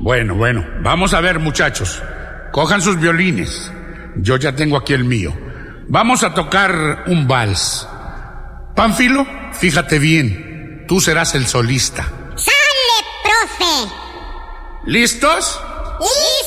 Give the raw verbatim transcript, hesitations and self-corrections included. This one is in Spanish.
Bueno, bueno, vamos a ver, muchachos. Cojan sus violines. Yo ya tengo aquí el mío. Vamos a tocar un vals. Pánfilo, fíjate bien. Tú serás el solista. ¡Sale, profe! ¿Listos? ¡Listos!